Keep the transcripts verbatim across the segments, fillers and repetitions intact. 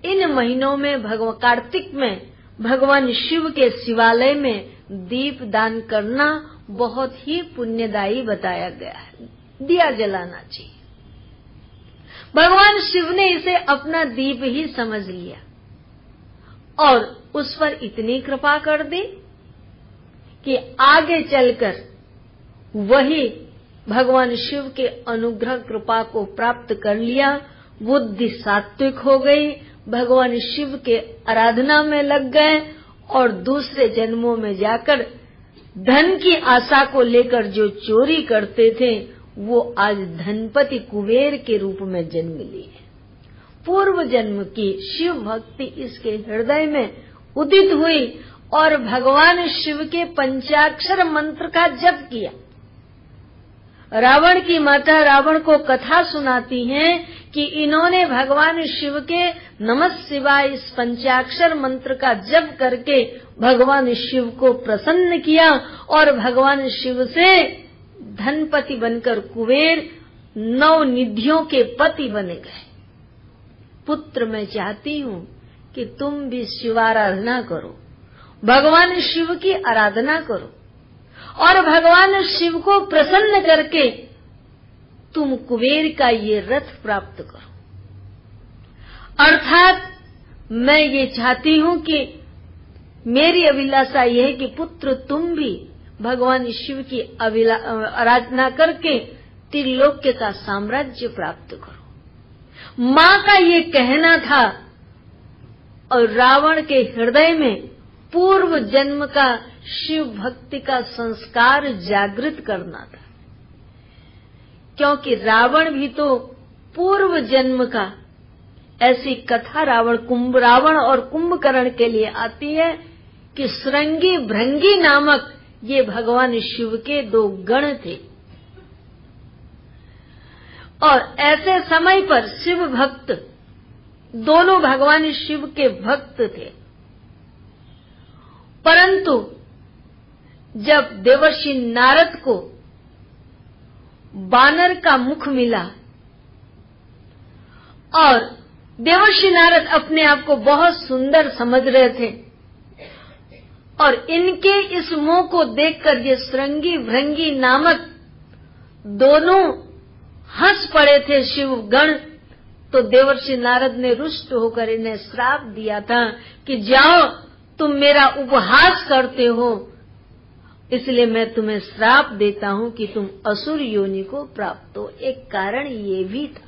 इन महीनों में भगवान कार्तिक में भगवान शिव के शिवालय में दीप दान करना बहुत ही पुण्यदायी बताया गया है। दिया जलाना चाहिए। भगवान शिव ने इसे अपना दीप ही समझ लिया और उस पर इतनी कृपा कर दी कि आगे चलकर वही भगवान शिव के अनुग्रह कृपा को प्राप्त कर लिया। बुद्धि सात्विक हो गई, भगवान शिव के आराधना में लग गए और दूसरे जन्मों में जाकर धन की आशा को लेकर जो चोरी करते थे वो आज धनपति कुबेर के रूप में जन्म लिए। पूर्व जन्म की शिव भक्ति इसके हृदय में उदित हुई और भगवान शिव के पंचाक्षर मंत्र का जप किया। रावण की माता रावण को कथा सुनाती हैं कि इन्होंने भगवान शिव के नमः शिवाय इस पंचाक्षर मंत्र का जप करके भगवान शिव को प्रसन्न किया और भगवान शिव से धनपति बनकर कुबेर नौ निधियों के पति बन गए। पुत्र मैं चाहती हूँ कि तुम भी शिवाराधना करो, भगवान शिव की आराधना करो और भगवान शिव को प्रसन्न करके तुम कुबेर का ये रथ प्राप्त करो। अर्थात मैं ये चाहती हूँ कि मेरी अभिलाषा ये है कि पुत्र तुम भी भगवान शिव की आराधना करके त्रिलोक्य का साम्राज्य प्राप्त करो। माँ का ये कहना था और रावण के हृदय में पूर्व जन्म का शिव भक्ति का संस्कार जागृत करना था, क्योंकि रावण भी तो पूर्व जन्म का, ऐसी कथा रावण कुंभ रावण और कुंभकर्ण के लिए आती है कि श्रृंगी भृंगी नामक ये भगवान शिव के दो गण थे और ऐसे समय पर शिव भक्त दोनों भगवान शिव के भक्त थे। परंतु जब देवर्षि नारद को बानर का मुख मिला और देवर्षि नारद अपने आप को बहुत सुंदर समझ रहे थे और इनके इस मुंह को देखकर ये श्रृंगी भृंगी नामक दोनों हंस पड़े थे शिवगण, तो देवर्षि नारद ने रुष्ट होकर इन्हें श्राप दिया था कि जाओ तुम मेरा उपहास करते हो, इसलिए मैं तुम्हें श्राप देता हूं कि तुम असुर योनि को प्राप्त हो। एक कारण ये भी था।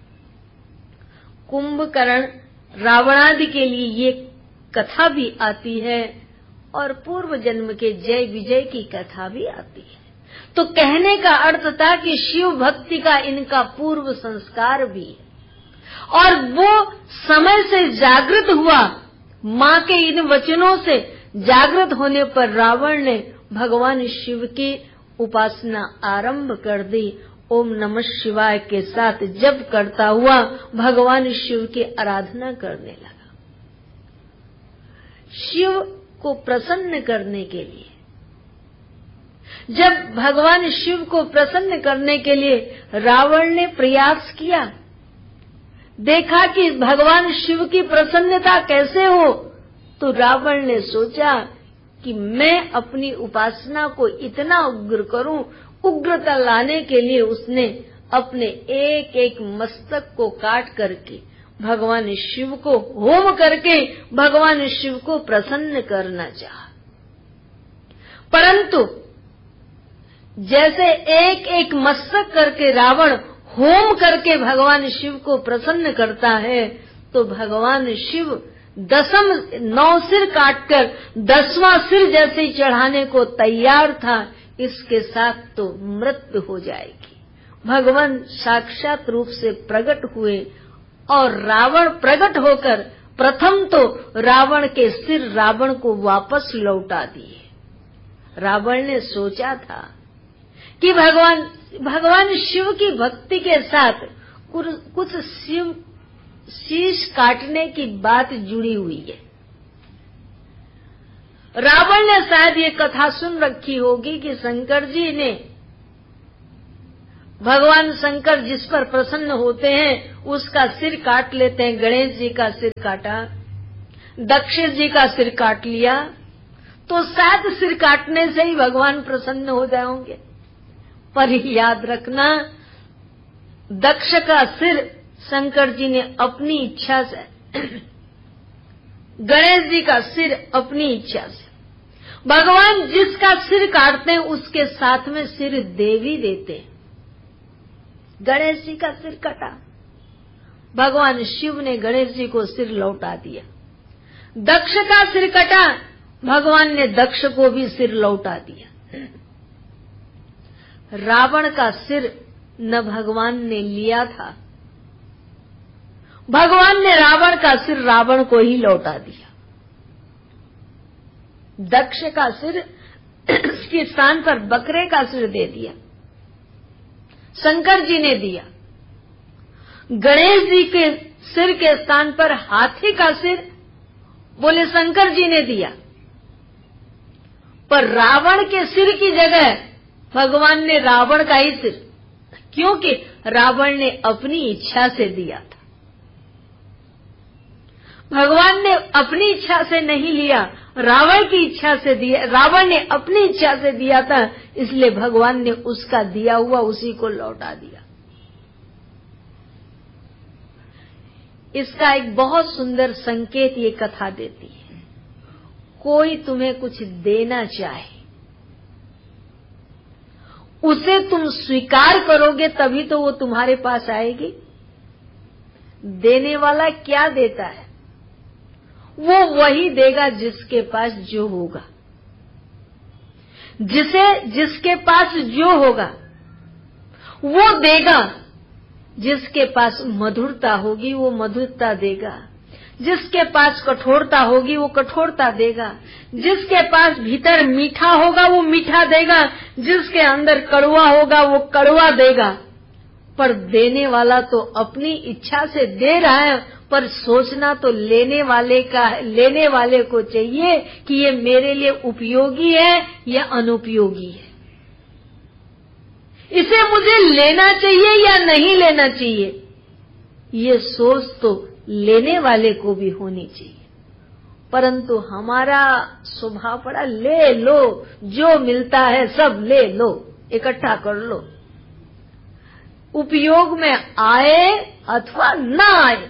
कुंभकर्ण रावणादि के लिए ये कथा भी आती है और पूर्व जन्म के जय विजय की कथा भी आती है। तो कहने का अर्थ था कि शिव भक्ति का इनका पूर्व संस्कार भी है और वो समय से जागृत हुआ। माँ के इन वचनों से जागृत होने पर रावण ने भगवान शिव की उपासना आरंभ कर दी। ओम नमः शिवाय के साथ जप करता हुआ भगवान शिव की आराधना करने लगा। शिव को प्रसन्न करने के लिए, जब भगवान शिव को प्रसन्न करने के लिए रावण ने प्रयास किया, देखा कि भगवान शिव की प्रसन्नता कैसे हो, तो रावण ने सोचा कि मैं अपनी उपासना को इतना उग्र करूं। उग्रता लाने के लिए उसने अपने एक एक मस्तक को काट करके भगवान शिव को होम करके भगवान शिव को प्रसन्न करना चाहा। परंतु जैसे एक एक मस्तक करके रावण होम करके भगवान शिव को प्रसन्न करता है, तो भगवान शिव दसम नौ सिर काटकर दसवां सिर जैसे ही चढ़ाने को तैयार था। इसके साथ तो मृत्यु हो जाएगी। भगवान साक्षात रूप से प्रकट हुए और रावण प्रकट होकर प्रथम तो रावण के सिर रावण को वापस लौटा दिए। रावण ने सोचा था कि भगवान भगवान शिव की भक्ति के साथ कुछ शिव शीश काटने की बात जुड़ी हुई है। रावण ने शायद ये कथा सुन रखी होगी कि शंकर जी ने भगवान शंकर जिस पर प्रसन्न होते हैं उसका सिर काट लेते हैं। गणेश जी का सिर काटा, दक्ष जी का सिर काट लिया, तो शायद सिर काटने से ही भगवान प्रसन्न हो जाएंगे। पर याद रखना, दक्ष का सिर शंकर जी ने अपनी इच्छा से, गणेश जी का सिर अपनी इच्छा से, भगवान जिसका सिर काटते हैं उसके साथ में सिर दे भी देते हैं। गणेश जी का सिर कटा, भगवान शिव ने गणेश जी को सिर लौटा दिया। दक्ष का सिर कटा, भगवान ने दक्ष को भी सिर लौटा दिया। रावण का सिर न भगवान ने लिया था, भगवान ने रावण का सिर रावण को ही लौटा दिया। दक्ष का सिर के स्थान पर बकरे का सिर दे दिया, शंकर जी ने दिया। गणेश जी के सिर के स्थान पर हाथी का सिर बोले शंकर जी ने दिया, पर रावण के सिर की जगह भगवान ने रावण का ही सिर, क्योंकि रावण ने अपनी इच्छा से दिया था। भगवान ने अपनी इच्छा से नहीं लिया, रावण की इच्छा से दिया, रावण ने अपनी इच्छा से दिया था, इसलिए भगवान ने उसका दिया हुआ उसी को लौटा दिया। इसका एक बहुत सुंदर संकेत ये कथा देती है। कोई तुम्हें कुछ देना चाहे, उसे तुम स्वीकार करोगे तभी तो वो तुम्हारे पास आएगी। देने वाला क्या देता है? वो वही देगा जिसके पास जो होगा। जिसे जिसके पास जो होगा वो देगा। जिसके पास मधुरता होगी वो मधुरता देगा, जिसके पास कठोरता होगी वो कठोरता देगा, जिसके पास भीतर मीठा होगा वो मीठा देगा, जिसके अंदर कड़वा होगा वो कड़वा देगा। पर देने वाला तो अपनी इच्छा से दे रहा है, पर सोचना तो लेने वाले का, लेने वाले को चाहिए कि ये मेरे लिए उपयोगी है या अनुपयोगी है, इसे मुझे लेना चाहिए या नहीं लेना चाहिए। ये सोच तो लेने वाले को भी होनी चाहिए। परंतु हमारा स्वभाव पड़ा ले लो, जो मिलता है सब ले लो, इकट्ठा कर लो, उपयोग में आए अथवा न आए,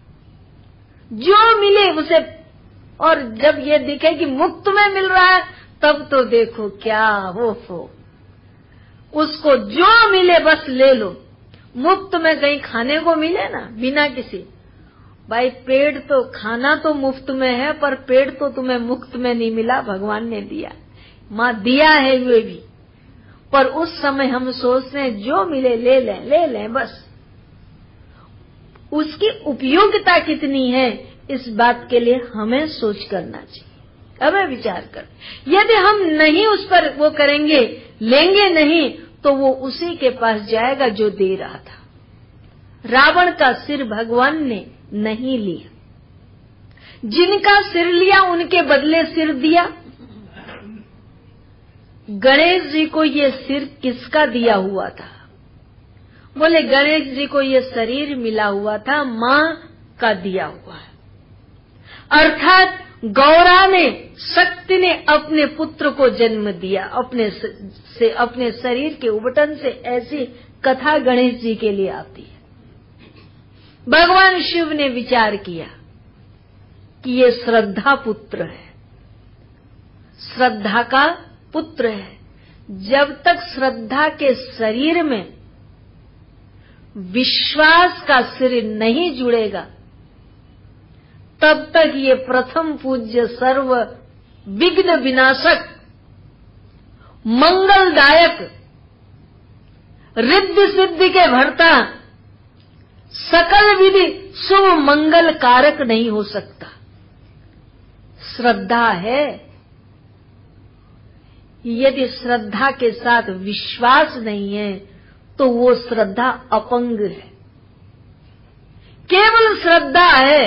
जो मिले उसे। और जब ये दिखे कि मुफ्त में मिल रहा है तब तो देखो क्या हो हो, उसको जो मिले बस ले लो। मुफ्त में कहीं खाने को मिले ना, बिना किसी, भाई पेड़ तो, खाना तो मुफ्त में है, पर पेड़ तो तुम्हें मुफ्त में नहीं मिला, भगवान ने दिया, माँ दिया है वे भी। पर उस समय हम सोचते हैं जो मिले ले लें, ले लें बस। उसकी उपयोगिता कितनी है इस बात के लिए हमें सोच करना चाहिए, हमें विचार कर। यदि हम नहीं उस पर वो करेंगे, लेंगे नहीं, तो वो उसी के पास जाएगा जो दे रहा था। रावण का सिर भगवान ने नहीं लिया, जिनका सिर लिया उनके बदले सिर दिया। गणेश जी को ये सिर किसका दिया हुआ था? बोले गणेश जी को ये शरीर मिला हुआ था, मां का दिया हुआ है। अर्थात गौरा ने, शक्ति ने अपने पुत्र को जन्म दिया, अपने से अपने शरीर के उबटन से। ऐसी कथा गणेश जी के लिए आती है। भगवान शिव ने विचार किया कि ये श्रद्धा पुत्र है, श्रद्धा का पुत्र है। जब तक श्रद्धा के शरीर में विश्वास का सिर नहीं जुड़ेगा, तब तक ये प्रथम पूज्य, सर्व विघ्न विनाशक, मंगलदायक, रिद्धि सिद्धि के भरता, सकल विधि शुभ मंगल कारक नहीं हो सकता। श्रद्धा है, यदि श्रद्धा के साथ विश्वास नहीं है तो वो श्रद्धा अपंग है। केवल श्रद्धा है,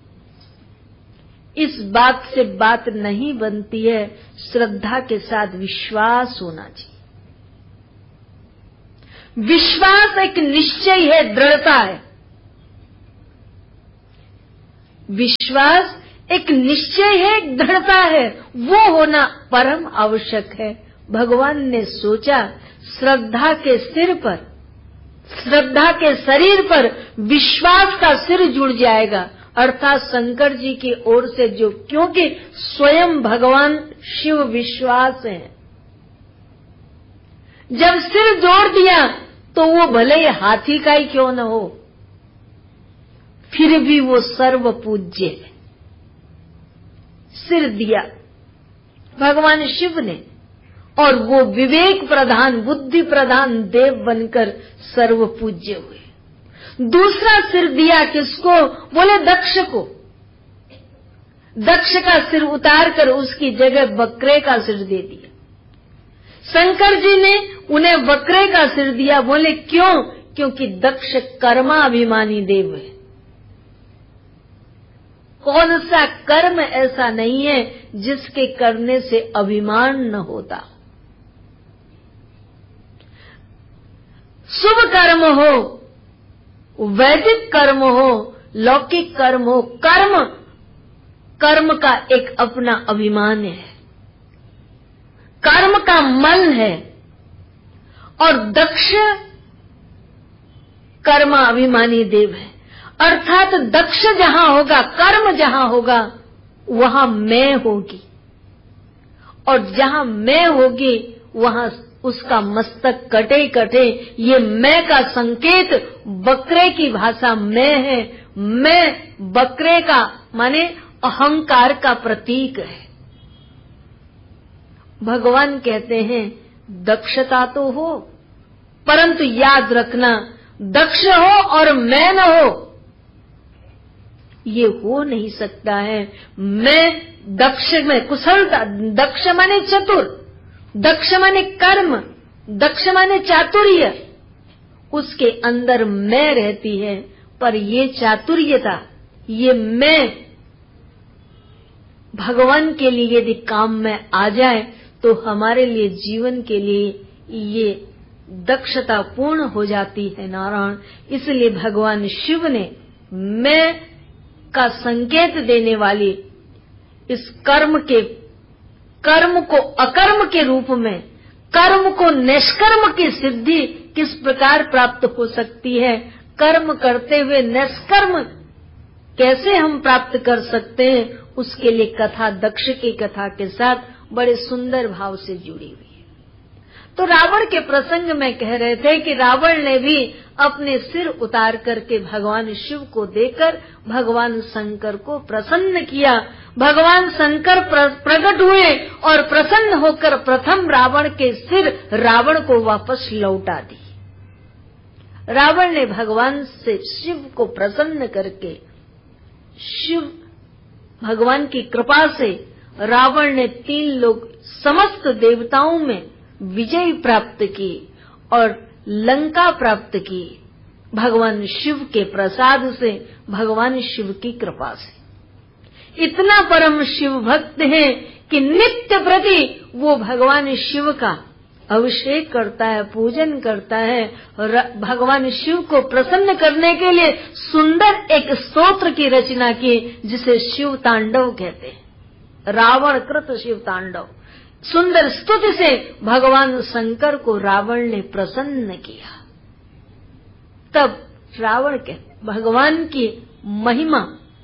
इस बात से बात नहीं बनती है, श्रद्धा के साथ विश्वास होना चाहिए। विश्वास एक निश्चय है, दृढ़ता है। विश्वास एक निश्चय है, एक दृढ़ता है, वो होना परम आवश्यक है। भगवान ने सोचा श्रद्धा के सिर पर, श्रद्धा के शरीर पर विश्वास का सिर जुड़ जाएगा, अर्थात शंकर जी की ओर से जो, क्योंकि स्वयं भगवान शिव विश्वास है। जब सिर जोड़ दिया तो वो भले ही हाथी का ही क्यों न हो, फिर भी वो सर्व पूज्य है। सिर दिया भगवान शिव ने, और वो विवेक प्रधान, बुद्धि प्रधान देव बनकर सर्व पूज्य हुए। दूसरा सिर दिया किसको? बोले दक्ष को। दक्ष का सिर उतार कर उसकी जगह बकरे का सिर दे दिया। शंकर जी ने उन्हें बकरे का सिर दिया। बोले क्यों? क्योंकि दक्ष कर्माभिमानी देव है। कौन सा कर्म ऐसा नहीं है जिसके करने से अभिमान न होता? शुभ कर्म हो, वैदिक कर्म हो, लौकिक कर्म हो, कर्म कर्म का एक अपना अभिमान है, कर्म का मन है। और दक्ष कर्माभिमानी देव है, अर्थात दक्ष जहां होगा, कर्म जहां होगा, वहां मैं होगी, और जहां मैं होगी वहां उसका मस्तक कटे कटे। ये मैं का संकेत बकरे की भाषा में है। मैं बकरे का माने अहंकार का प्रतीक है। भगवान कहते हैं दक्षता तो हो, परंतु याद रखना दक्ष हो और मैं न हो, ये हो नहीं सकता है। मैं दक्ष में कुशलता, दक्ष माने चतुर, दक्ष माने कर्म, दक्ष माने चातुर्य, उसके अंदर मैं रहती है। पर ये चातुर्यता, ये मैं भगवान के लिए यदि काम में आ जाए तो हमारे लिए, जीवन के लिए ये दक्षता पूर्ण हो जाती है नारायण। इसलिए भगवान शिव ने मैं का संकेत देने वाली इस कर्म के कर्म को अकर्म के रूप में, कर्म को निष्कर्म की सिद्धि किस प्रकार प्राप्त हो सकती है, कर्म करते हुए निष्कर्म कैसे हम प्राप्त कर सकते हैं, उसके लिए कथा दक्ष की कथा के साथ बड़े सुंदर भाव से जुड़ी हुई है। तो रावण के प्रसंग में कह रहे थे कि रावण ने भी अपने सिर उतार करके भगवान शिव को देकर भगवान शंकर को प्रसन्न किया। भगवान शंकर प्रकट हुए और प्रसन्न होकर प्रथम रावण के सिर रावण को वापस लौटा दी। रावण ने भगवान से शिव को प्रसन्न करके, शिव भगवान की कृपा से रावण ने तीन लोग समस्त देवताओं में विजय प्राप्त की और लंका प्राप्त की भगवान शिव के प्रसाद से, भगवान शिव की कृपा से। इतना परम शिव भक्त है कि नित्य प्रति वो भगवान शिव का अभिषेक करता है, पूजन करता है। भगवान शिव को प्रसन्न करने के लिए सुंदर एक स्तोत्र की रचना की जिसे शिव तांडव कहते हैं, रावण कृत शिव तांडव। सुंदर स्तुति से भगवान शंकर को रावण ने प्रसन्न किया। तब रावण के भगवान की महिमा,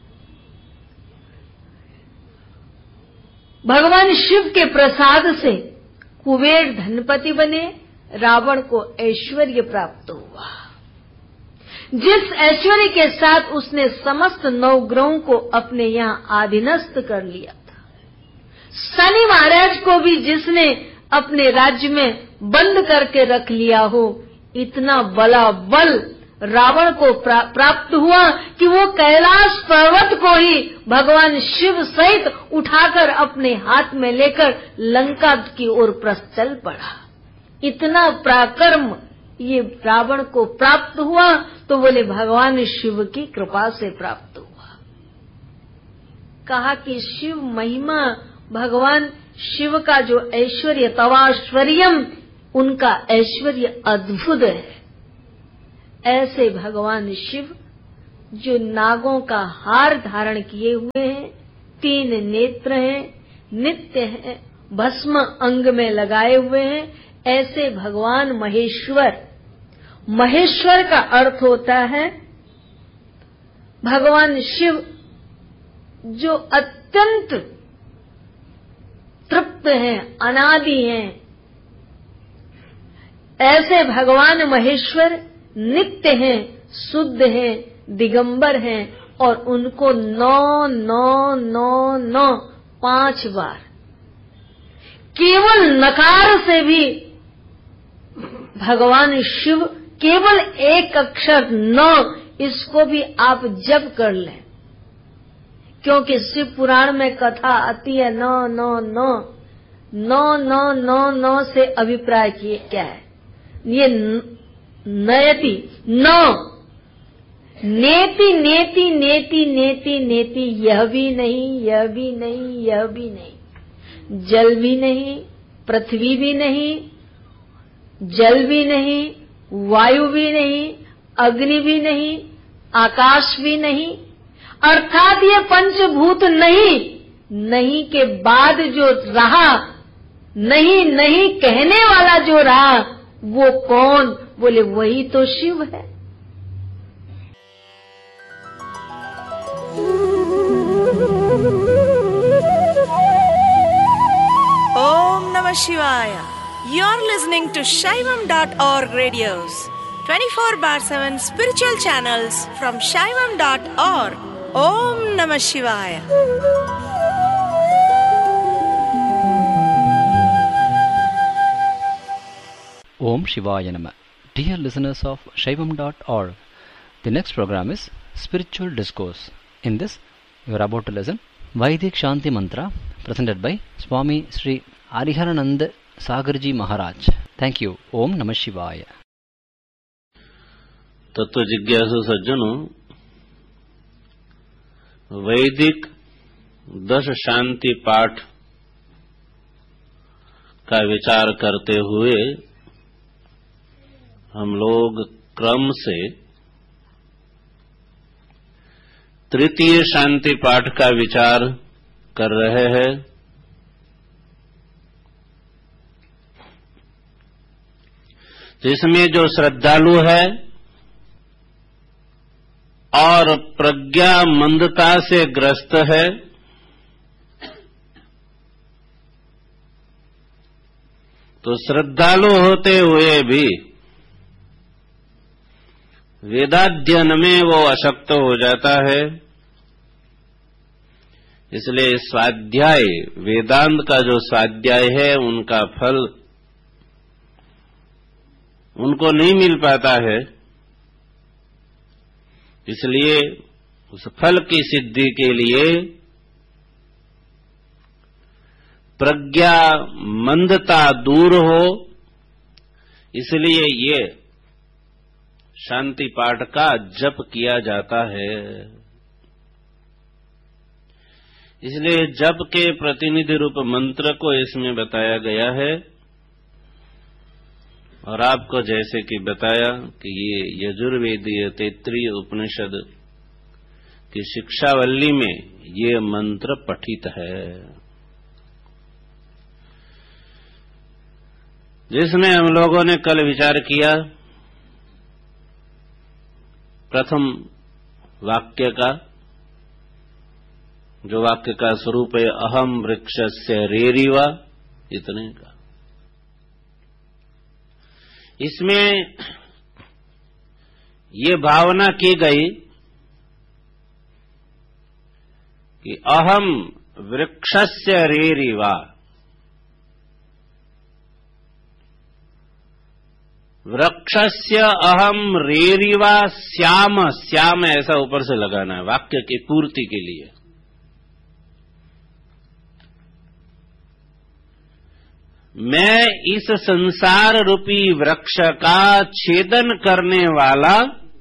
भगवान शिव के प्रसाद से कुबेर धनपति बने, रावण को ऐश्वर्य प्राप्त हुआ। जिस ऐश्वर्य के साथ उसने समस्त नवग्रहों को अपने यहाँ आधीनस्थ कर लिया था, शनि महाराज को भी जिसने अपने राज्य में बंद करके रख लिया हो, इतना बड़ा बल रावण को प्रा, प्राप्त हुआ कि वो कैलाश पर्वत को ही भगवान शिव सहित उठाकर अपने हाथ में लेकर लंका की ओर चल पड़ा। इतना पराक्रम ये रावण को प्राप्त हुआ तो बोले भगवान शिव की कृपा से प्राप्त हुआ। कहा कि शिव महिमा, भगवान शिव का जो ऐश्वर्य, तवाश्वर्यम, उनका ऐश्वर्य अद्भुत है। ऐसे भगवान शिव जो नागों का हार धारण किए हुए हैं, तीन नेत्र हैं, नित्य हैं, भस्म अंग में लगाए हुए हैं, ऐसे भगवान महेश्वर। महेश्वर का अर्थ होता है भगवान शिव जो अत्यंत तृप्त हैं, अनादि हैं। ऐसे भगवान महेश्वर नित्य हैं, शुद्ध हैं, दिगंबर हैं और उनको नौ नौ नौ नौ पांच बार केवल नकार से भी भगवान शिव केवल एक अक्षर नौ, इसको भी आप जप कर लें, क्योंकि शिव पुराण में कथा आती है नौ नौ नौ नौ नौ नौ नौ से अभिप्राय किए क्या है? ये नयति नौ, नेति नेति नेति नेति नेति, यह भी नहीं, यह भी नहीं, यह भी नहीं, जल भी नहीं, पृथ्वी भी नहीं, जल भी नहीं, वायु भी नहीं, अग्नि भी नहीं, आकाश भी नहीं, अर्थात ये पंचभूत नहीं। नहीं के बाद जो रहा, नहीं नहीं कहने वाला जो रहा, वो कौन? बोले वही तो शिव है। Om Namah Shivaya. You're listening to Shaivam dot org radios, twenty-four bar seven spiritual channels from Shaivam dot org. Om Namah Shivaya. Om Shivaya Namah. Dear listeners of Shaivam dot org, the next program is Spiritual Discourse. In this, you are about to listen Vaidik Shanti Mantra presented by Swami Sri Hariharanand Sagarji Maharaj. Thank you. Om Namah Shivaya. तत्व जिज्ञासु सज्जनों, वैदिक दश शांति पाठ का विचार करते हुए हम लोग क्रम से तृतीय शांति पाठ का विचार कर रहे हैं। जिसमें जो श्रद्धालु है और प्रज्ञा मंदता से ग्रस्त है, तो श्रद्धालु होते हुए भी वेदाध्ययन में वो अशक्त हो जाता है। इसलिए स्वाध्याय, वेदांत का जो स्वाध्याय है, उनका फल उनको नहीं मिल पाता है। इसलिए उस फल की सिद्धि के लिए प्रज्ञा मंदता दूर हो, इसलिए ये शांति पाठ का जप किया जाता है। इसलिए जप के प्रतिनिधि रूप मंत्र को इसमें बताया गया है। और आपको जैसे कि बताया कि ये यजुर्वेदीय तैत्रीय उपनिषद की शिक्षावल्ली में ये मंत्र पठित है, जिसमें हम लोगों ने कल विचार किया प्रथम वाक्य का, जो वाक्य का स्वरूप है अहम वृक्षस्य रेरिवा, इतने का। इसमें ये भावना की गई कि अहम वृक्षस्य रेरिवा, वृक्षस्य अहम रेरिवा श्याम, श्याम ऐसा ऊपर से लगाना है वाक्य की पूर्ति के लिए। मैं इस संसार रूपी वृक्ष का छेदन करने वाला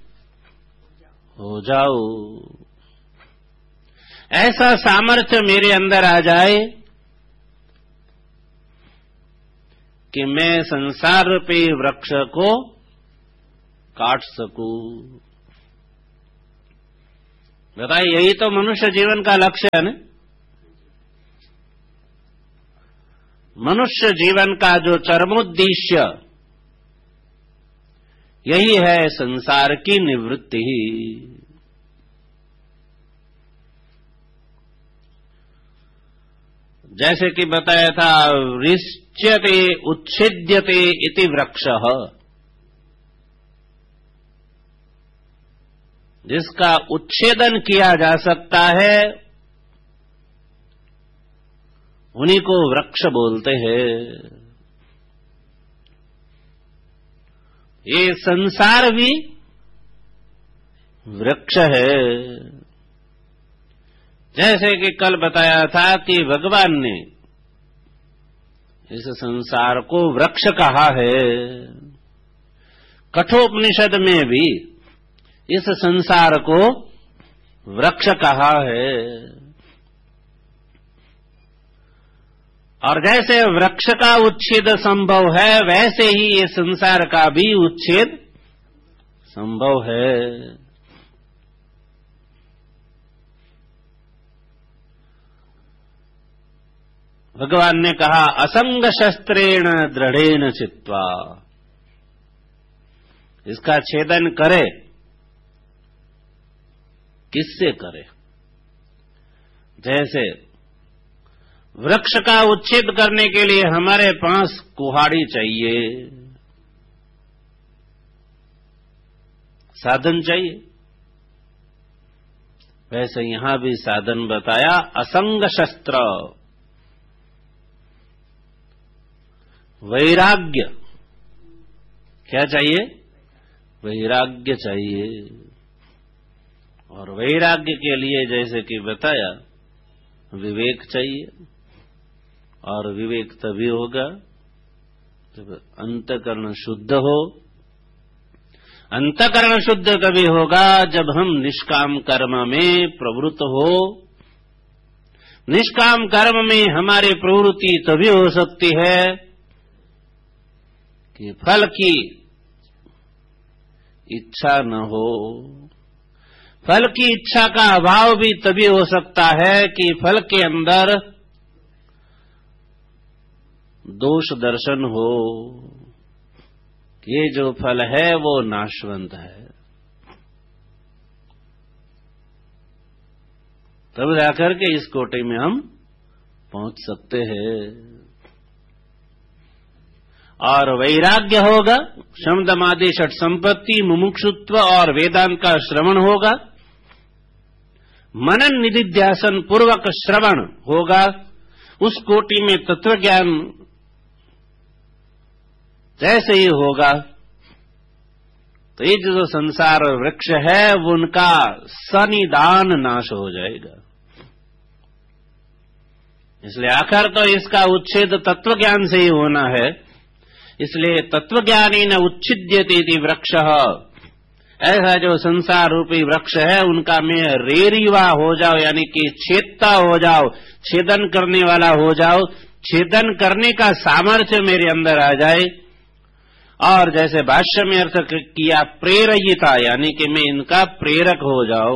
हो जाऊं, ऐसा सामर्थ्य मेरे अंदर आ जाए कि मैं संसार रूपी वृक्ष को काट सकूं। बताइए, यही तो मनुष्य जीवन का लक्ष्य है ना। मनुष्य जीवन का जो चरमोद्देश्य यही है, संसार की निवृत्ति। जैसे कि बताया था, रिच्यते उच्छेद्यते इति वृक्षः, जिसका उच्छेदन किया जा सकता है उन्हीं को वृक्ष बोलते हैं। ये संसार भी वृक्ष है। जैसे कि कल बताया था कि भगवान ने इस संसार को वृक्ष कहा है। कठोपनिषद में भी इस संसार को वृक्ष कहा है। और जैसे वृक्ष का उच्छेद संभव है, वैसे ही ये संसार का भी उच्छेद संभव है। भगवान ने कहा, असंग शस्त्रेण दृढ़ेन चित्वा, इसका छेदन करे। किससे करे? जैसे वृक्ष का उच्छेद करने के लिए हमारे पास कुहाड़ी चाहिए, साधन चाहिए, वैसे यहां भी साधन बताया, असंग शस्त्र, वैराग्य। क्या चाहिए? वैराग्य चाहिए। और वैराग्य के लिए जैसे कि बताया, विवेक चाहिए। और विवेक तभी होगा जब अंतःकरण शुद्ध हो। अंतःकरण शुद्ध तभी होगा जब हम निष्काम कर्म में प्रवृत्त हो। निष्काम कर्म में हमारी प्रवृत्ति तभी हो सकती है कि फल की इच्छा न हो। फल की इच्छा का अभाव भी तभी हो सकता है कि फल के अंदर दोष दर्शन हो कि ये जो फल है वो नाशवंत है। तब जाकर के इस कोटि में हम पहुंच सकते हैं। और वैराग्य होगा, शमदमादि षट संपत्ति, मुमुक्षुत्व और वेदांत का श्रवण होगा। मनन निधिध्यासन पूर्वक श्रवण होगा। उस कोटि में तत्व ज्ञान जैसे ही होगा तो ये जो संसार वृक्ष है वो उनका सनिदान नाश हो जाएगा। इसलिए आखिर तो इसका उच्छेद तत्व ज्ञान से ही होना है। इसलिए तत्वज्ञानी न उच्छिद्यते इति वृक्षः, ऐसा जो संसार रूपी वृक्ष है उनका मैं रेरीवा हो जाओ, यानी कि छेदता हो जाओ, छेदन करने वाला हो जाओ, छेदन करने का सामर्थ्य मेरे अंदर आ जाए। और जैसे भाष्य में अर्थ किया प्रेरयिता, यानी कि मैं इनका प्रेरक हो जाओ।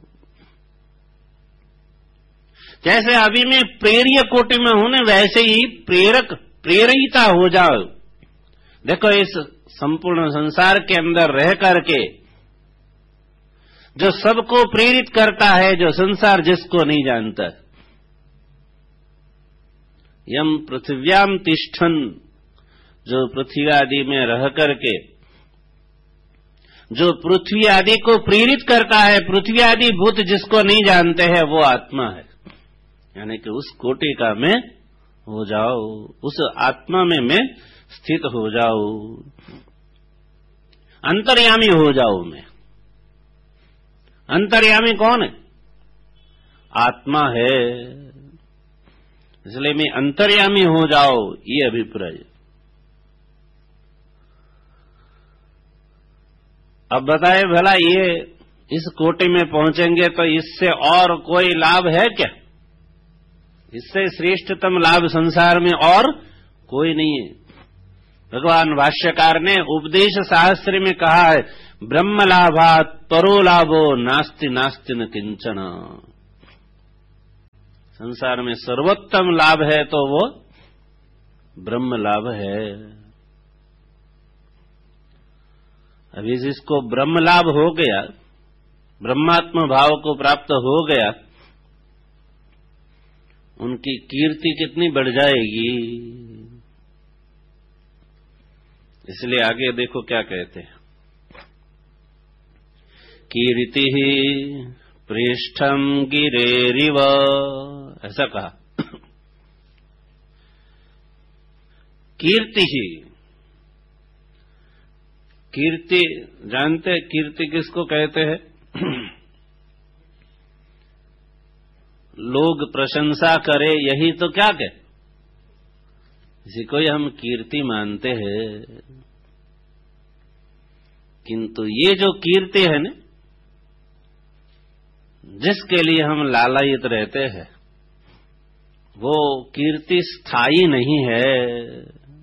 जैसे अभी मैं प्रेरिय कोटि में हूं न, वैसे ही प्रेरक प्रेरिता हो जाओ। देखो, इस संपूर्ण संसार के अंदर रह करके जो सबको प्रेरित करता है, जो संसार जिसको नहीं जानता, यम पृथिव्याम तिष्ठन, जो पृथ्वी आदि में रह करके जो पृथ्वी आदि को प्रेरित करता है, पृथ्वी आदि भूत जिसको नहीं जानते हैं, वो आत्मा है। यानी कि उस कोटि का मैं हो जाओ, उस आत्मा में मैं स्थित हो जाओ, अंतर्यामी हो जाओ मैं। अंतर्यामी कौन है? आत्मा है। इसलिए मैं अंतर्यामी हो जाओ, ये अभिप्राय। अब बताए भला, ये इस कोटि में पहुंचेंगे तो इससे और कोई लाभ है क्या? इससे श्रेष्ठतम लाभ संसार में और कोई नहीं है। भगवान भाष्यकार ने उपदेश शास्त्र में कहा है, ब्रह्म लाभात परो लाभो नास्ति नास्ति न किंचन। संसार में सर्वोत्तम लाभ है तो वो ब्रह्म लाभ है। अभी जिसको ब्रह्म लाभ हो गया, ब्रह्मात्म भाव को प्राप्त हो गया, उनकी कीर्ति कितनी बढ़ जाएगी। इसलिए आगे देखो क्या कहते हैं, कीर्ति पृष्ठम गिरेरिव, ऐसा कहा। कीर्ति ही, कीर्ति जानते, कीर्ति किसको कहते हैं? लोग प्रशंसा करे, यही तो क्या कहे, इसी को ही हम कीर्ति मानते हैं। किंतु ये जो कीर्ति है ना, जिसके लिए हम लालायित रहते हैं, वो कीर्ति स्थायी नहीं है।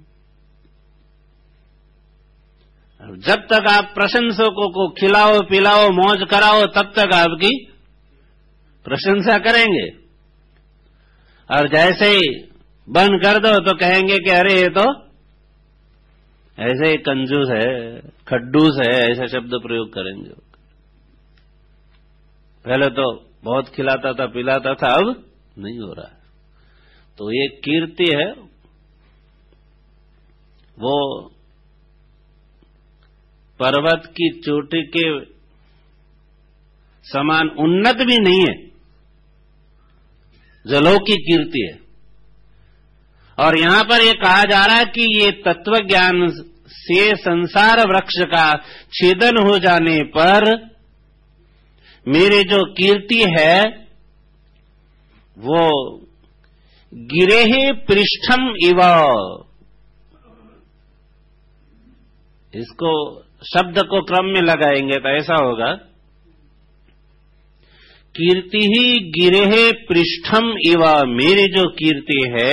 जब तक आप प्रशंसकों को खिलाओ पिलाओ मौज कराओ, तब तक आपकी प्रशंसा करेंगे, और जैसे ही बंद कर दो तो कहेंगे कि अरे ये तो ऐसे ही कंजूस है, खड्डूस है, ऐसा शब्द प्रयोग करेंगे। पहले तो बहुत खिलाता था पिलाता था, अब नहीं हो रहा है। तो ये कीर्ति है, वो पर्वत की चोटी के समान उन्नत भी नहीं है, जलों की कीर्ति है। और यहां पर यह कहा जा रहा है कि ये तत्व ज्ञान से संसार वृक्ष का छेदन हो जाने पर मेरी जो कीर्ति है वो गिरेहे पृष्ठम इव, इसको शब्द को क्रम में लगाएंगे तो ऐसा होगा, कीर्ति ही गिरेहे पृष्ठम इव, मेरी जो कीर्ति है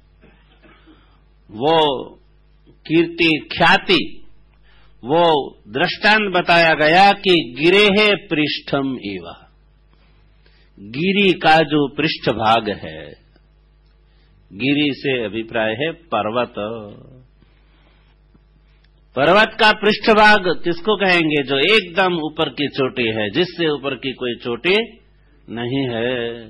वो कीर्ति ख्याति, वो दृष्टांत बताया गया कि गिरेहे पृष्ठम इव, गिरी का जो पृष्ठ भाग है, गिरी से अभिप्राय है पर्वत। पर्वत का पृष्ठभाग किसको कहेंगे? जो एकदम ऊपर की चोटी है, जिससे ऊपर की कोई चोटी नहीं है।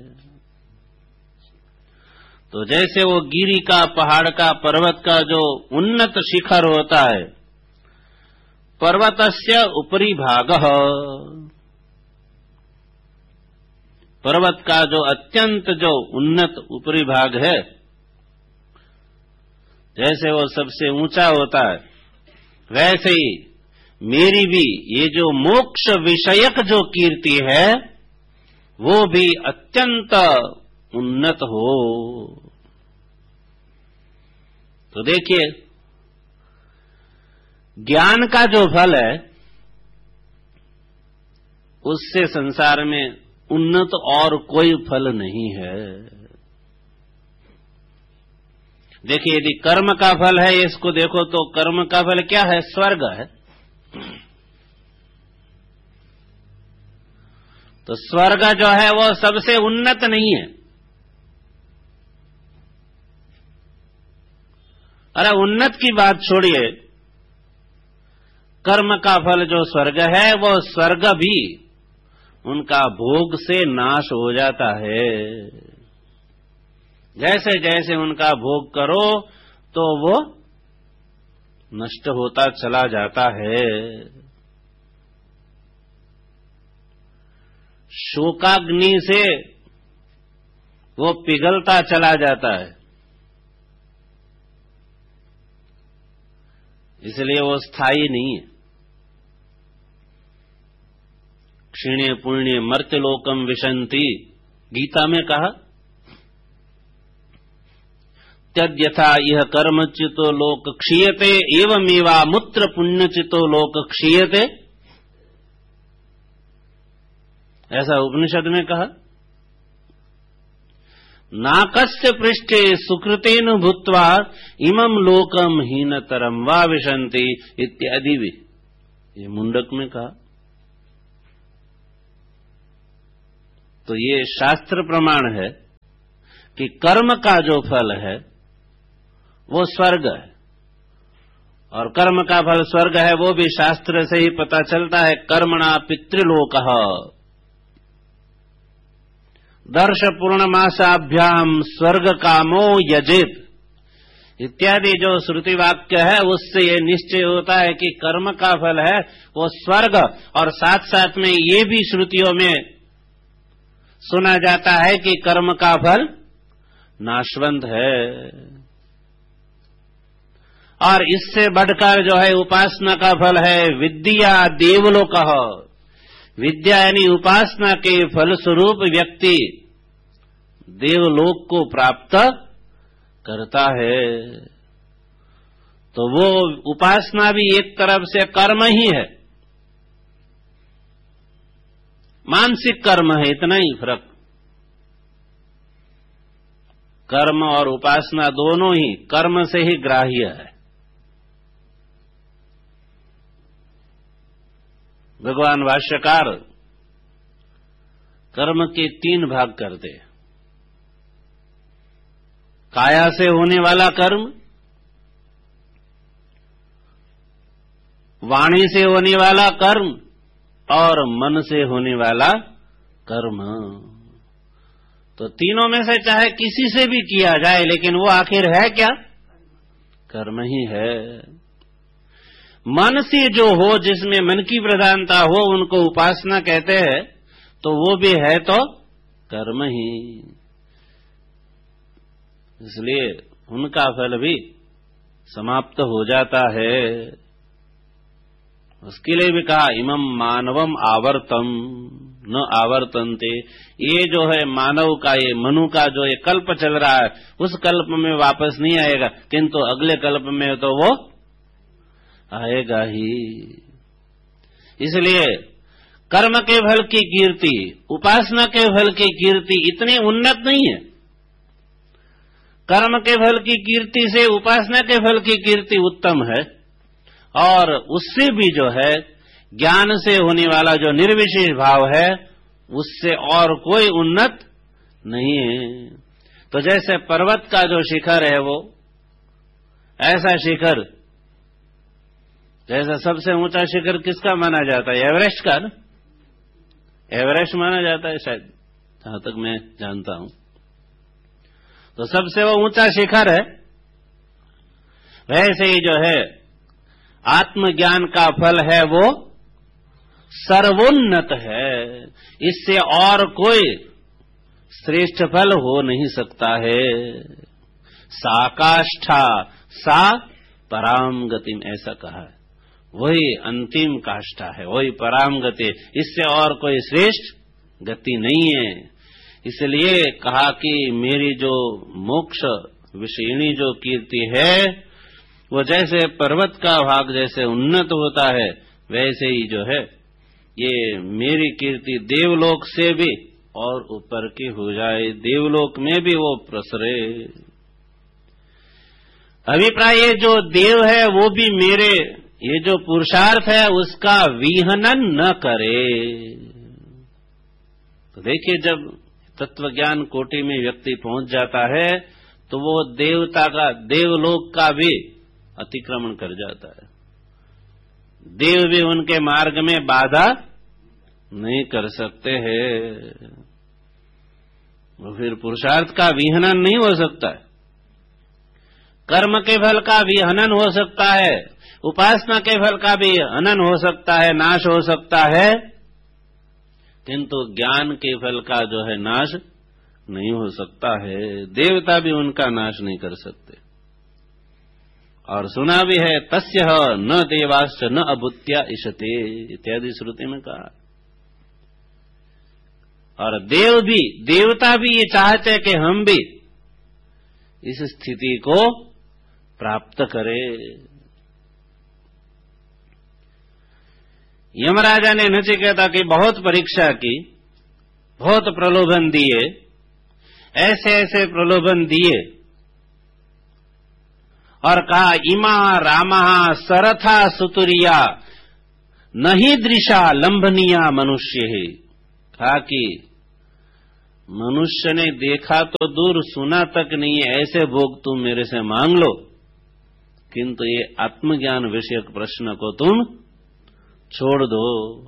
तो जैसे वो गिरी का, पहाड़ का, पर्वत का जो उन्नत शिखर होता है, पर्वतस्य उपरि भागः, पर्वत का जो अत्यंत जो उन्नत ऊपरी भाग है, जैसे वो सबसे ऊंचा होता है, वैसे ही मेरी भी ये जो मोक्ष विषयक जो कीर्ति है वो भी अत्यंत उन्नत हो। तो देखिए, ज्ञान का जो फल है उससे संसार में उन्नत और कोई फल नहीं है। देखिए, यदि कर्म का फल है, इसको देखो तो कर्म का फल क्या है? स्वर्ग है। तो स्वर्ग जो है वो सबसे उन्नत नहीं है। अरे उन्नत की बात छोड़िए, कर्म का फल जो स्वर्ग है वो स्वर्ग भी उनका भोग से नाश हो जाता है। जैसे जैसे उनका भोग करो तो वो नष्ट होता चला जाता है। शोकाग्नि से वो पिघलता चला जाता है, इसलिए वो स्थायी नहीं है। क्षीणे पुण्य मर्त्यलोकम विशंति, गीता में कहा, त्यद्यथा यह कर्म चितो लोक क्षीयते एवमेवा मूत्र पुण्य चितो लोक क्षीयते, ऐसा उपनिषद में कहा। नाकस्य पृष्ठे सुकृतेन भूत्वा इमं लोकम हीनतरम वा विशन्ति इत्यादि भी ये मुंडक में कहा। तो ये शास्त्र प्रमाण है कि कर्म का जो फल है वो स्वर्ग है, और कर्म का फल स्वर्ग है वो भी शास्त्र से ही पता चलता है। कर्मणा पितृलोकः दर्श पूर्णमासाभ्याम स्वर्ग कामो यजेत इत्यादि जो श्रुति वाक्य है उससे ये निश्चय होता है कि कर्म का फल है वो स्वर्ग, और साथ साथ में ये भी श्रुतियों में सुना जाता है कि कर्म का फल नाशवंत है। और इससे बढ़कर जो है उपासना का फल है विद्या देवलोकः। विद्या यानी उपासना के फलस्वरूप व्यक्ति देवलोक को प्राप्त करता है। तो वो उपासना भी एक तरफ से कर्म ही है, मानसिक कर्म है, इतना ही फर्क। कर्म और उपासना दोनों ही कर्म से ही ग्राह्य है। भगवान भाष्यकार कर्म के तीन भाग करते हैं। काया से होने वाला कर्म, वाणी से होने वाला कर्म और मन से होने वाला कर्म। तो तीनों में से चाहे किसी से भी किया जाए, लेकिन वो आखिर है क्या? कर्म ही है। मन से जो हो, जिसमें मन की प्रधानता हो, उनको उपासना कहते हैं। तो वो भी है तो कर्म ही, इसलिए उनका फल भी समाप्त हो जाता है। उसके लिए भी कहा इमं मानवम आवर्तम न आवर्तन्ते। ये जो है मानव का, ये मनु का जो ये कल्प चल रहा है, उस कल्प में वापस नहीं आएगा, किंतु अगले कल्प में तो वो आएगा ही। इसलिए कर्म के फल की कीर्ति, उपासना के फल की कीर्ति इतनी उन्नत नहीं है। कर्म के फल की कीर्ति से उपासना के फल की कीर्ति उत्तम है, और उससे भी जो है ज्ञान से होने वाला जो निर्विशेष भाव है, उससे और कोई उन्नत नहीं है। तो जैसे पर्वत का जो शिखर है वो ऐसा शिखर, जैसा सबसे ऊंचा शिखर किसका माना जाता है? एवरेस्ट का ना, एवरेस्ट माना जाता है शायद, जहां तक मैं जानता हूं। तो सबसे वो ऊंचा शिखर है। वैसे ही जो है आत्मज्ञान का फल है वो सर्वोन्नत है। इससे और कोई श्रेष्ठ फल हो नहीं सकता है। साकाष्ठा सा पराम गतिम, ऐसा कहा है। वही अंतिम काष्ठा है, वही पराम गति, इससे और कोई श्रेष्ठ गति नहीं है। इसलिए कहा कि मेरी जो मोक्ष विषयिणी जो कीर्ति है, वो जैसे पर्वत का भाग जैसे उन्नत होता है, वैसे ही जो है ये मेरी कीर्ति देवलोक से भी और ऊपर की हो जाए, देवलोक में भी वो प्रसरे। अभिप्राय ये जो देव है वो भी मेरे ये जो पुरुषार्थ है उसका विहनन न करे। तो देखिए, जब तत्व ज्ञान कोटि में व्यक्ति पहुंच जाता है तो वो देवता का, देवलोक का भी अतिक्रमण कर जाता है। देव भी उनके मार्ग में बाधा नहीं कर सकते हैं। वो फिर पुरुषार्थ का विहनन नहीं हो सकता है। कर्म के फल का भी हनन हो सकता है, उपासना के फल का भी हनन हो सकता है, नाश हो सकता है, किंतु ज्ञान के फल का जो है नाश नहीं हो सकता है। देवता भी उनका नाश नहीं कर सकते। और सुना भी है तस्य न देवाश्च न अभूत्या इशते इत्यादि श्रुति में कहा। और देव भी, देवता भी ये चाहते कि हम भी इस स्थिति को प्राप्त करें। यमराजा ने नचिकेता की बहुत परीक्षा की, बहुत प्रलोभन दिए, ऐसे ऐसे प्रलोभन दिए और कहा इमा रामा सरथा सुतुरिया नहीं दृशा लंबनिया मनुष्य है। कहा कि मनुष्य ने देखा तो दूर, सुना तक नहीं है, ऐसे भोग तुम मेरे से मांग लो, किंतु ये आत्मज्ञान विषयक प्रश्न को तुम छोड़ दो।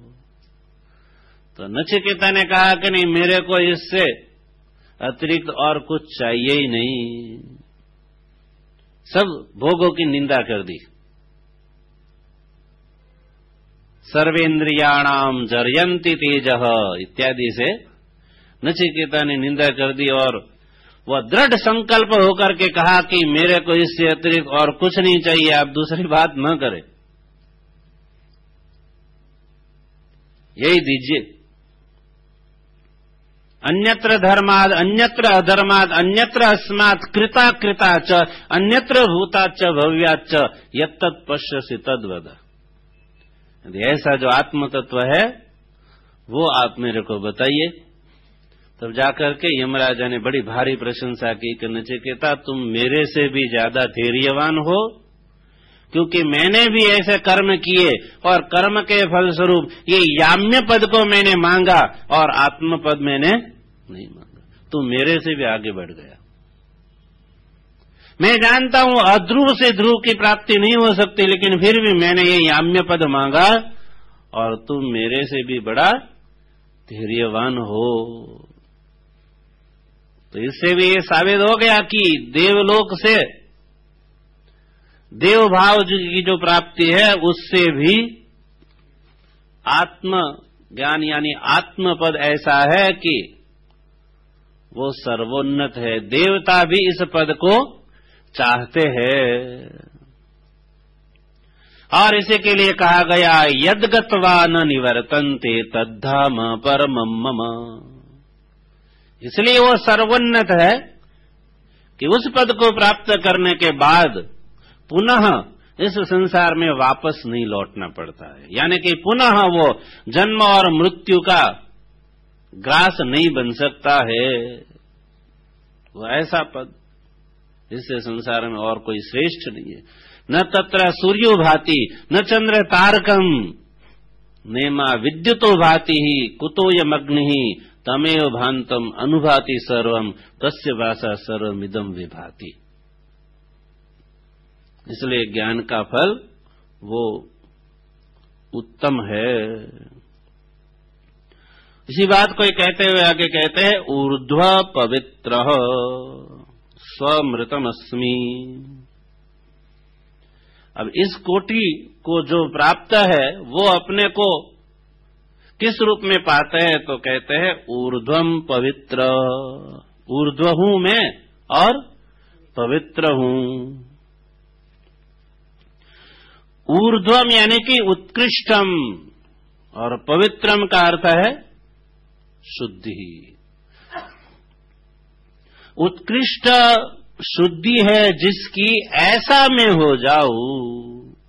तो नचिकेता ने कहा कि नहीं, मेरे को इससे अतिरिक्त और कुछ चाहिए ही नहीं। सब भोगों की निंदा कर दी। सर्वेन्द्रियाणाम जर्यन्ति तेजः इत्यादि से नचिकेता ने निंदा कर दी और वह दृढ़ संकल्प होकर के कहा कि मेरे को इससे अतिरिक्त और कुछ नहीं चाहिए, आप दूसरी बात न करें, यही दीजिए। अन्यत्र धर्माद अन्यत्र अधर्माद अन्यत्र अस्मात् कृता कृता च अन्यत्र भूताच्च भव्याच्च यत्तत् पश्यसि तद्वद। ऐसा जो आत्म तत्व है वो आप मेरे को बताइए। तब जाकर के यमराजा ने बड़ी भारी प्रशंसा की कि नचिकेता तुम मेरे से भी ज्यादा धैर्यवान हो, क्योंकि मैंने भी ऐसे कर्म किए और कर्म के फलस्वरूप ये याम्य पद को मैंने मांगा और आत्म पद मैंने नहीं मांगा। तू मेरे से भी आगे बढ़ गया। मैं जानता हूं अध्रुव से ध्रुव की प्राप्ति नहीं हो सकती, लेकिन फिर भी मैंने ये याम्य पद मांगा और तुम मेरे से भी बड़ा धैर्यवान हो। तो इससे भी ये साबित हो गया कि देवलोक से देव भाव की जो प्राप्ति है उससे भी आत्म ज्ञान यानी आत्म पद ऐसा है कि वो सर्वोन्नत है। देवता भी इस पद को चाहते हैं और इसी के लिए कहा गया यद्गत्वा न निवर्तन्ते तद्धाम परमं मम। इसलिए वो सर्वोन्नत है कि उस पद को प्राप्त करने के बाद पुनः इस संसार में वापस नहीं लौटना पड़ता है, यानी कि पुनः वो जन्म और मृत्यु का ग्रास नहीं बन सकता है। वो ऐसा पद इससे संसार में और कोई श्रेष्ठ नहीं है। न तत्र सूर्यो भाति न चंद्र तारकम नेमा विद्युतो भाति ही कुतोयमग्नि तमेव भांतम अनुभाति सर्वम तस्य वासा सर्वमिदम विभाति। इसलिए ज्ञान का फल वो उत्तम है। इसी बात को कहते हुए आगे कहते हैं ऊर्ध्व पवित्र स्वमृतमस्मि। अब इस कोटि को जो प्राप्त है वो अपने को किस रूप में पाते हैं, तो कहते हैं ऊर्ध्वम पवित्र। ऊर्ध्व हूं मैं और पवित्र हूं। ऊर्ध्वम यानी कि उत्कृष्टम और पवित्रम का अर्थ है शुद्धि। उत्कृष्ट शुद्धि है जिसकी ऐसा मैं हो जाऊं,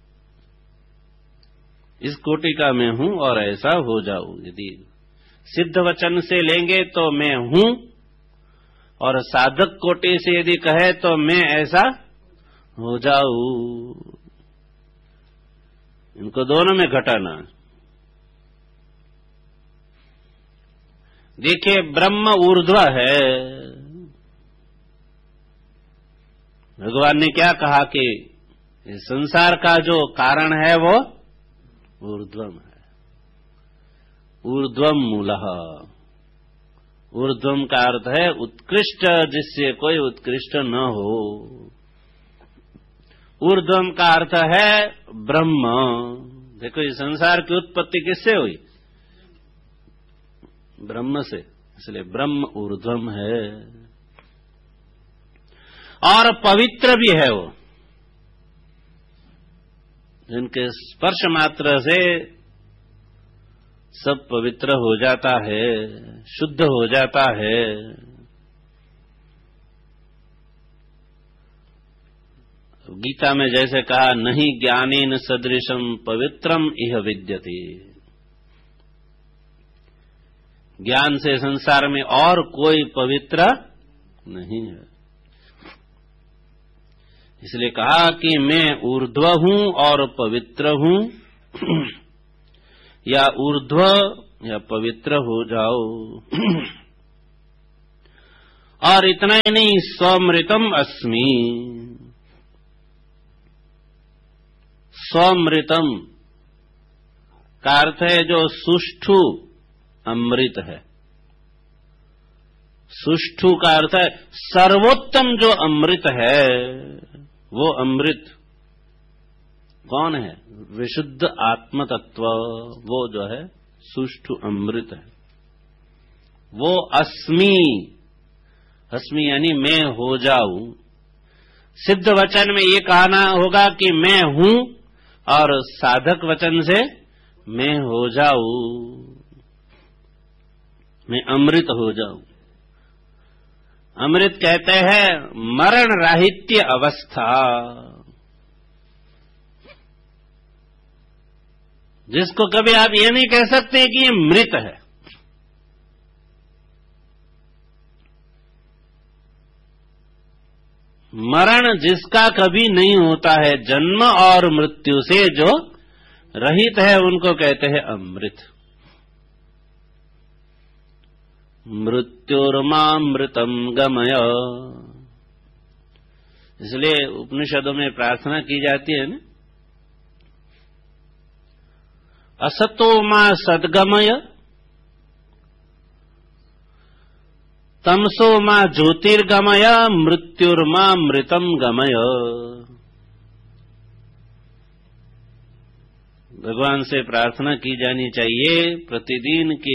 इस कोटि का मैं हूं और ऐसा हो जाऊं। यदि सिद्ध वचन से लेंगे तो मैं हूं, और साधक कोटि से यदि कहे तो मैं ऐसा हो जाऊं। इनको दोनों में घटाना। देखिए ब्रह्म ऊर्ध्व है। भगवान ने क्या कहा कि इस संसार का जो कारण है वो ऊर्ध्वम है। ऊर्ध्वम मूलः। ऊर्ध्वम का अर्थ है उत्कृष्ट, जिससे कोई उत्कृष्ट न हो। ऊर्ध्वम का अर्थ है ब्रह्म। देखो इस संसार की उत्पत्ति किससे हुई? ब्रह्म से, इसलिए ब्रह्म ऊर्ध्वम है। और पवित्र भी है वो, जिनके स्पर्श मात्र से सब पवित्र हो जाता है, शुद्ध हो जाता है। गीता में जैसे कहा नहीं ज्ञानेन सदृशम पवित्रम इह विद्यते। ज्ञान से संसार में और कोई पवित्र नहीं है। इसलिए कहा कि मैं ऊर्ध्व हूं और पवित्र हूं, या ऊर्ध्व या पवित्र हो जाओ। और इतना ही नहीं, स्वमृतम अस्मि। स्वमृतम का अर्थ है जो सुष्ठु अमृत है। सुष्ठु का अर्थ है सर्वोत्तम जो अमृत है, वो अमृत कौन है? विशुद्ध आत्म तत्व, वो जो है सुष्ठु अमृत है। वो अस्मि, अस्मि यानी मैं हो जाऊं। सिद्ध वचन में ये कहना होगा कि मैं हूं, और साधक वचन से मैं हो जाऊं, मैं अमृत हो जाऊं। अमृत कहते हैं मरण राहित्य अवस्था, जिसको कभी आप ये नहीं कह सकते कि ये मृत है। मरण जिसका कभी नहीं होता है, जन्म और मृत्यु से जो रहित है, उनको कहते हैं अमृत। मृत्युर्मामृतम गमय, इसलिए उपनिषदों में प्रार्थना की जाती है ना, असतो मा सद्गमय, तमसो मा ज्योतिर्गमय, मृत्युर्मा मृतम गमय। भगवान से प्रार्थना की जानी चाहिए प्रतिदिन के,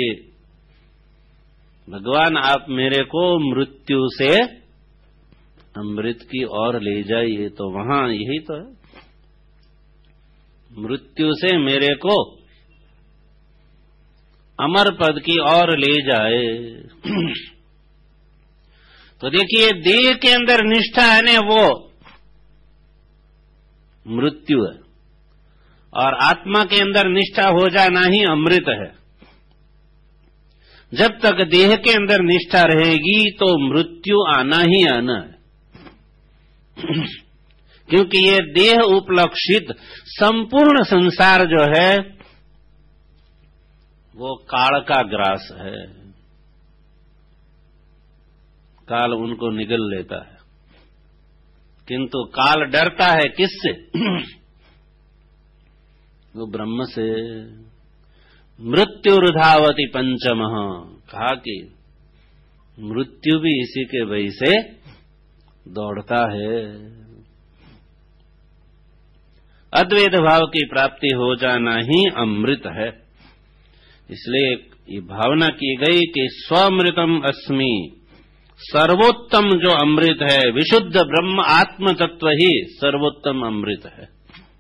भगवान आप मेरे को मृत्यु से अमृत की ओर ले जाइए। तो वहां यही तो है, मृत्यु से मेरे को अमर पद की ओर ले जाए। तो देखिए, देह के अंदर निष्ठा है ना, वो मृत्यु है, और आत्मा के अंदर निष्ठा हो जाना ही अमृत है। जब तक देह के अंदर निष्ठा रहेगी तो मृत्यु आना ही आना है। क्योंकि ये देह उपलक्षित संपूर्ण संसार जो है वो काल का ग्रास है। काल उनको निगल लेता है, किंतु काल डरता है किससे? वो ब्रह्म से। मृत्युर्धावति पंचमः, कहा कि मृत्यु भी इसी के वही से दौड़ता है। अद्वैत भाव की प्राप्ति हो जाना ही अमृत है। इसलिए ये भावना की गई कि स्वमृतम अस्मि, सर्वोत्तम जो अमृत है, विशुद्ध ब्रह्म आत्म तत्व ही सर्वोत्तम अमृत है।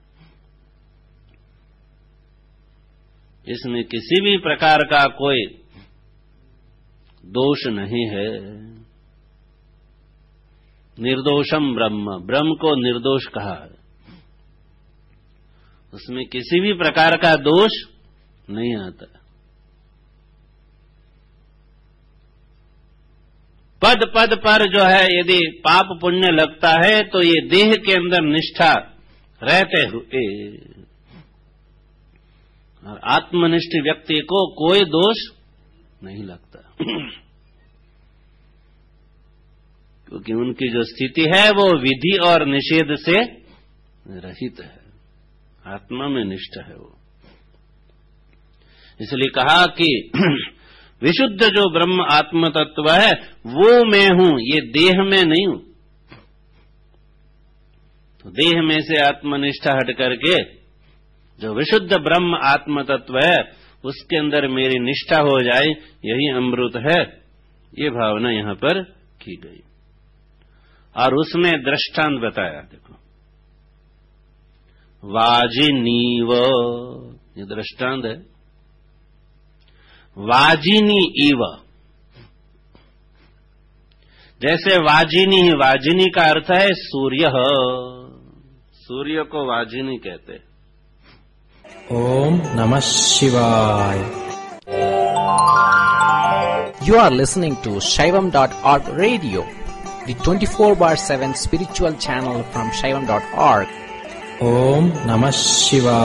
इसमें किसी भी प्रकार का कोई दोष नहीं है। निर्दोषम ब्रह्म, ब्रह्म को निर्दोष कहा है, उसमें किसी भी प्रकार का दोष नहीं आता। पद पद पर जो है यदि पाप पुण्य लगता है तो ये देह के अंदर निष्ठा रहते हुए, और आत्मनिष्ठ व्यक्ति को कोई दोष नहीं लगता, क्योंकि उनकी जो स्थिति है वो विधि और निषेध से रहित है, आत्मा में निष्ठ है वो। इसलिए कहा कि विशुद्ध जो ब्रह्म आत्म तत्व है वो मैं हूं, ये देह में नहीं हूं। तो देह में से आत्मनिष्ठा हट करके जो विशुद्ध ब्रह्म आत्म तत्व है उसके अंदर मेरी निष्ठा हो जाए, यही अमृत है। ये भावना यहां पर की गई, और उसमें दृष्टांत बताया। देखो, वाजिनीव, ये दृष्टांत है। वाजिनी इव, जैसे वाजिनी, वाजिनी का अर्थ है सूर्य, सूर्य को वाजिनी कहते हैं। ओम नमः शिवाय। You are listening to Shaivam dot org radio, the twenty-four bar seven spiritual channel from Shaivam dot org. Om Namah Shivaya.